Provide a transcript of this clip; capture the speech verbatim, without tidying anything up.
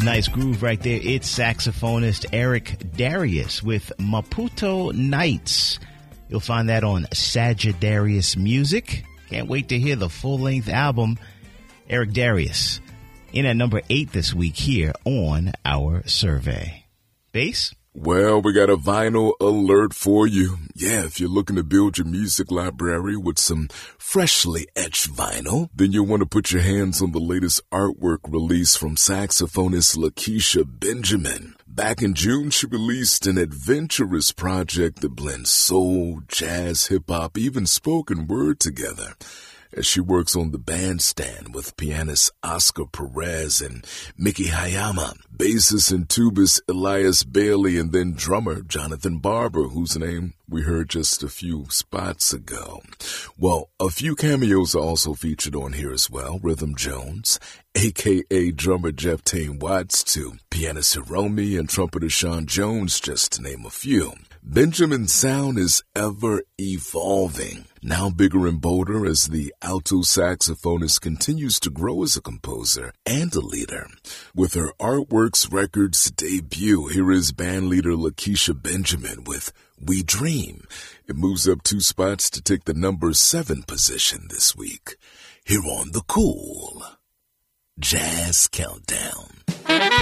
nice groove right there. It's saxophonist Eric Darius with Maputo Nights. You'll find that on Sagittarius Music. Can't wait to hear the full-length album. Eric Darius in at number eight this week here on our survey. Bass? Well, we got a vinyl alert for you. Yeah, if you're looking to build your music library with some freshly etched vinyl, then you'll want to put your hands on the latest artwork release from saxophonist Lakeisha Benjamin. Back in June, she released an adventurous project that blends soul, jazz, hip-hop, even spoken word together, as she works on the bandstand with pianist Oscar Perez and Miki Hayama, bassist and tubist Elias Bailey, and then drummer Jonathan Barber, whose name we heard just a few spots ago. Well, a few cameos are also featured on here as well. Rhythm Jones, a k a drummer Jeff Tane Watts, to pianist Hiromi and trumpeter Sean Jones, just to name a few. Benjamin's sound is ever evolving, now bigger and bolder as the alto saxophonist continues to grow as a composer and a leader. With her Artworks Records debut, here is bandleader Lakeisha Benjamin with We Dream. It moves up two spots to take the number seven position this week, here on the Cool Jazz Countdown.